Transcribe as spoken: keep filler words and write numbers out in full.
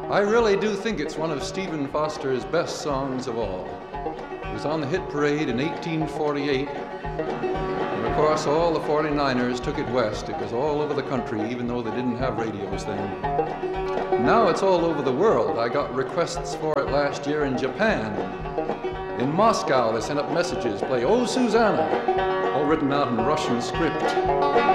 I really do think it's one of Stephen Foster's best songs of all. It was on the hit parade in eighteen forty-eight, and of course all the forty-niners took it west. It was all over the country, even though they didn't have radios then. Now it's all over the world. I got requests for it last year in Japan. In Moscow, they sent up messages, play "Oh Susanna," all written out in Russian script.